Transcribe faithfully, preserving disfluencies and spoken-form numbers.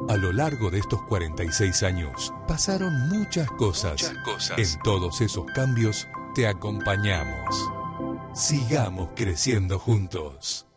A lo largo de estos cuarenta y seis años, pasaron muchas cosas. Muchas cosas. En todos esos cambios, te acompañamos. Sigamos creciendo juntos.